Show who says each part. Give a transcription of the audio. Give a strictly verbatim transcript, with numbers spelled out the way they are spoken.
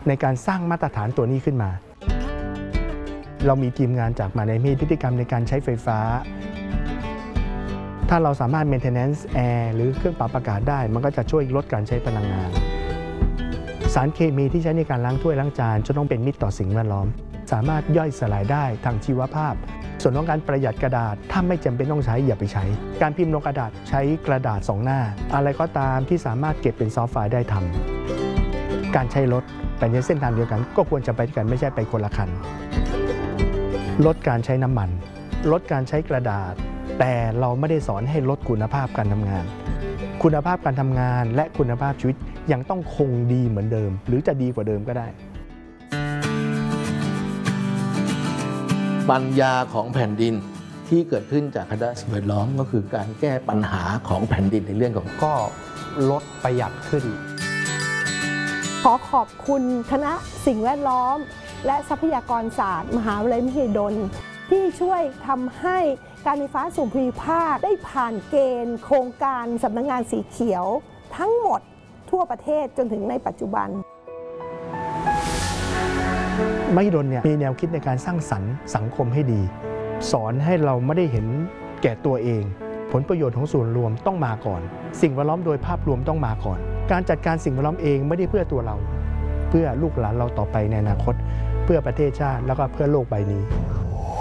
Speaker 1: ในการสร้างมาตรฐานตัวนี้ขึ้นมาเรามีทีมงานจากมหาวิทยาลัยมีพฤติกรรมในการใช้ไฟฟ้าถ้าเราสามารถ maintenance air หรือเครื่องปรับอากาศได้มันก็จะช่วยลดการใช้พลังงานสารเคมีที่ใช้ในการล้างถ้วยล้างจานจะต้องเป็นมิตรต่อสิ่งแวดล้อมสามารถย่อยสลายได้ทางชีวภาพส่วนของการประหยัดกระดาษถ้าไม่จำเป็นต้องใช้อย่าไปใช้การพิมพ์ลงกระดาษใช้กระดาษสองหน้าอะไรก็ตามที่สามารถเก็บเป็นซอฟต์ไฟล์ได้ทำการใช้รถไปในเส้นทางเดียวกันก็ควรจะไปด้วยกันไม่ใช่ไปคนละคันลดการใช้น้ำมันลดการใช้กระดาษแต่เราไม่ได้สอนให้ลดคุณภาพการทำงานคุณภาพการทำงานและคุณภาพชีวิตยังต้องคงดีเหมือนเดิมหรือจะดีกว่าเดิมก็ได้
Speaker 2: ปัญญาของแผ่นดินที่เกิดขึ้นจากคณะสิ่งแวดล้อมก็คือการแก้ปัญหาของแผ่นดินในเรื่องของ
Speaker 3: ก็ลดประหยัดขึ้น
Speaker 4: ขอขอบคุณคณะสิ่งแวดล้อมและทรัพยากรศาสตร์มหาวิทยาลัยมหิดลที่ช่วยทำให้การไฟฟ้าส่วนภูมิภาคได้ผ่านเกณฑ์โครงการสำนักงานสีเขียวทั้งหมดทั่วประเทศจนถึงในปัจจุบัน
Speaker 1: มหิดลเนี่ยมีแนวคิดในการสร้างสรรค์สังคมให้ดีสอนให้เราไม่ได้เห็นแก่ตัวเองผลประโยชน์ของส่วนรวมต้องมาก่อนสิ่งแวดล้อมโดยภาพรวมต้องมาก่อนการจัดการสิ่งแวดล้อมเองไม่ได้เพื่อตัวเราเพื่อลูกหลานเราต่อไปในอนาคตเพื่อประเทศชาติแล้วก็เพื่อโลกใบนี้